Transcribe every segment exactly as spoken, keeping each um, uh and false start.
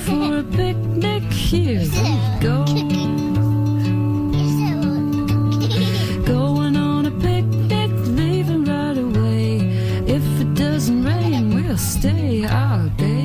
for a picnic, here we go. Going on a picnic, leaving right away. If it doesn't rain, we'll stay all day.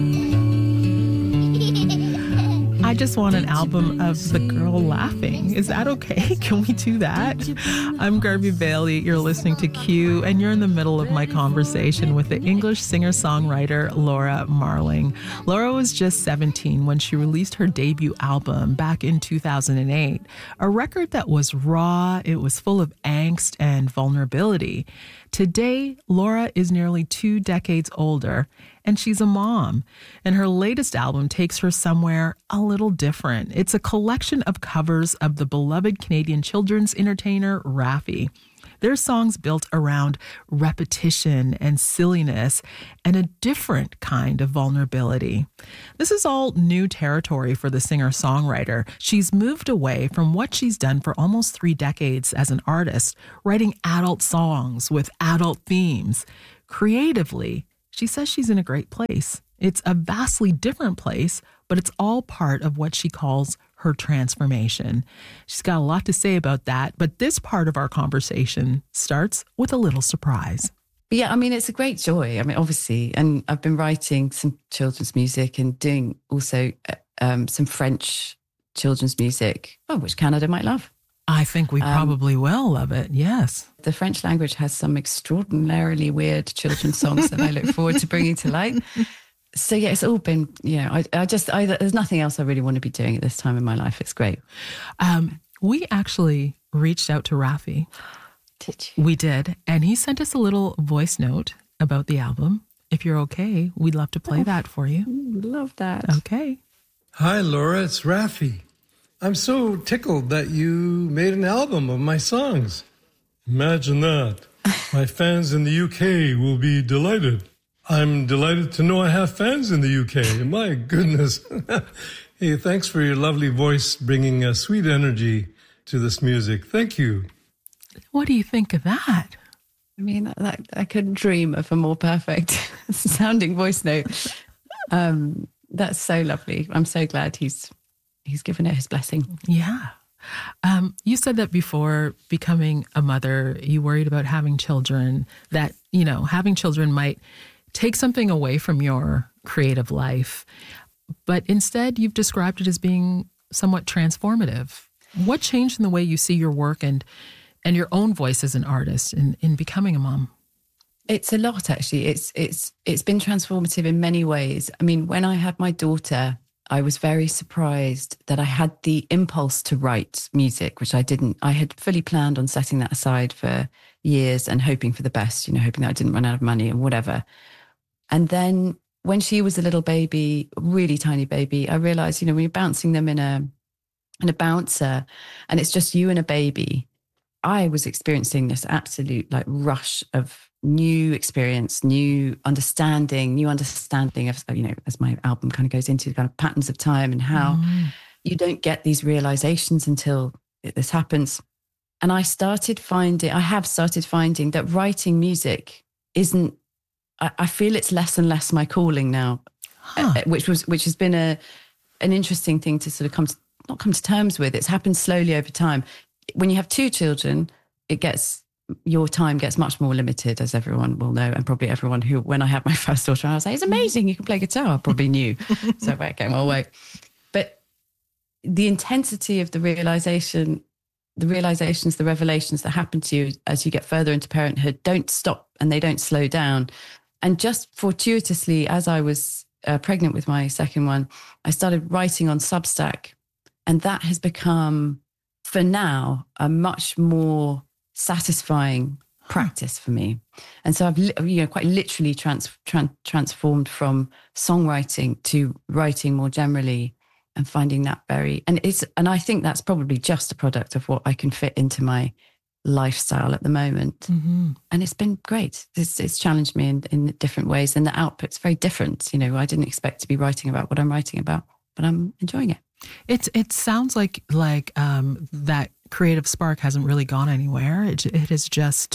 I just want an album of the girl laughing. Is that okay? Can we do that? I'm Garvey Bailey. You're listening to Q, and you're in the middle of my conversation with the English singer-songwriter Laura Marling. Laura was just seventeen when she released her debut album back in two thousand eight, a record that was raw, it was full of angst and vulnerability. Today, Laura is nearly two decades older, and she's a mom. And her latest album takes her somewhere a little different. It's a collection of covers of the beloved Canadian children's entertainer, Raffi. Their songs built around repetition and silliness and a different kind of vulnerability. This is all new territory for the singer-songwriter. She's moved away from what she's done for almost three decades as an artist, writing adult songs with adult themes. Creatively, she says she's in a great place. It's a vastly different place, but it's all part of what she calls her transformation. She's got a lot to say about that, but this part of our conversation starts with a little surprise. Yeah, I mean, it's a great joy. I mean, obviously, and I've been writing some children's music and doing also um, some French children's music, oh, which Canada might love. I think we um, probably will love it, yes. The French language has some extraordinarily weird children's songs that I look forward to bringing to light. So yeah, it's all been, you know, I, I just, I, there's nothing else I really want to be doing at this time in my life. It's great. Um, we actually reached out to Raffi. Did you? We did. And he sent us a little voice note about the album. If you're okay, we'd love to play oh, that for you. Love that. Okay. Hi, Laura, it's Raffi. I'm so tickled that you made an album of my songs. Imagine that. My fans in the U K will be delighted. I'm delighted to know I have fans in the U K. My goodness. Hey, thanks for your lovely voice bringing a sweet energy to this music. Thank you. What do you think of that? I mean, that, that, I couldn't dream of a more perfect sounding voice note. Um, that's so lovely. I'm so glad he's he's given it his blessing. Yeah. Um, you said that before becoming a mother, you worried about having children, that, you know, having children might take something away from your creative life. But instead, you've described it as being somewhat transformative. What changed in the way you see your work and and your own voice as an artist in, in becoming a mom? It's a lot, actually. It's it's it's been transformative in many ways. I mean, when I had my daughter, I was very surprised that I had the impulse to write music, which I didn't. I had fully planned on setting that aside for years and hoping for the best, you know, hoping that I didn't run out of money and whatever. And then when she was a little baby, really tiny baby, I realized, you know, when you're bouncing them in a in a bouncer and it's just you and a baby, I was experiencing this absolute like rush of new experience, new understanding, new understanding of, you know, as my album kind of goes into kind of patterns of time and how mm. you don't get these realizations until this happens. And I started finding, I have started finding that writing music isn't, I, I feel it's less and less my calling now, huh. uh, which was, which has been a, an interesting thing to sort of come to, not come to terms with. It's happened slowly over time. When you have two children, it gets, your time gets much more limited, as everyone will know. And probably everyone who, when I had my first daughter, I was like, it's amazing, you can play guitar, probably knew. So okay, well, wait. But the intensity of the realization, the realizations, the revelations that happen to you as you get further into parenthood don't stop and they don't slow down. And just fortuitously, as I was uh, pregnant with my second one, I started writing on Substack. And that has become, for now, a much more satisfying practice for me. And so I've, you know, quite literally trans, trans, transformed from songwriting to writing more generally and finding that very, and it's, and I think that's probably just a product of what I can fit into my lifestyle at the moment. Mm-hmm. And it's been great. It's, it's challenged me in, in different ways, and the output's very different. You know, I didn't expect to be writing about what I'm writing about, but I'm enjoying it. It's, it sounds like, like um, that creative spark hasn't really gone anywhere. It, it has just,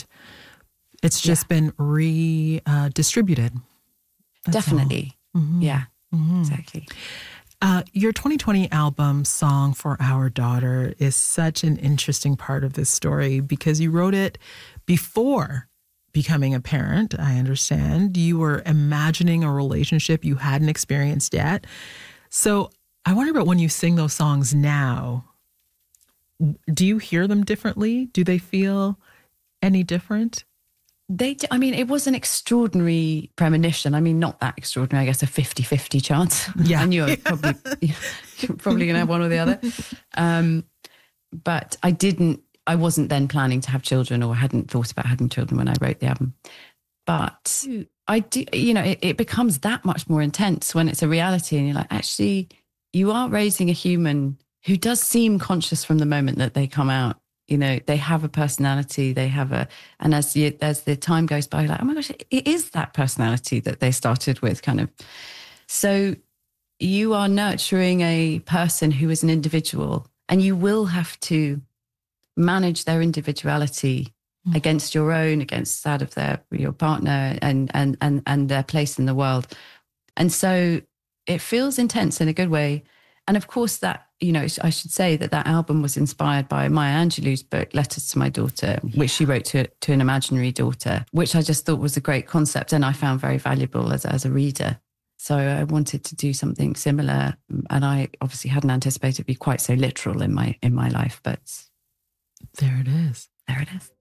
it's just yeah. been redistributed. Uh, Definitely. Mm-hmm. Yeah, mm-hmm. Exactly. Uh, your twenty twenty album, Song for Our Daughter, is such an interesting part of this story because you wrote it before becoming a parent, I understand. You were imagining a relationship you hadn't experienced yet. So I wonder about when you sing those songs now, do you hear them differently? Do they feel any different? They, d- I mean, it was an extraordinary premonition. I mean, not that extraordinary, I guess, a fifty-fifty chance. Yeah. I knew I was probably, probably going to have one or the other. Um, but I didn't, I wasn't then planning to have children or hadn't thought about having children when I wrote the album. But I do, you know, it, it becomes that much more intense when it's a reality and you're like, actually, you are raising a human who does seem conscious from the moment that they come out. You know, they have a personality, they have a, and as the, as the time goes by, like, oh my gosh, it is that personality that they started with, kind of. So you are nurturing a person who is an individual, and you will have to manage their individuality mm. against your own, against that of their your partner, and and and and their place in the world. And so it feels intense in a good way. And of course, that, you know, I should say that that album was inspired by Maya Angelou's book, Letters to My Daughter, which she wrote to, to an imaginary daughter, which I just thought was a great concept and I found very valuable as, as a reader. So I wanted to do something similar. And I obviously hadn't anticipated it'd be quite so literal in my in my life, but there it is. There it is.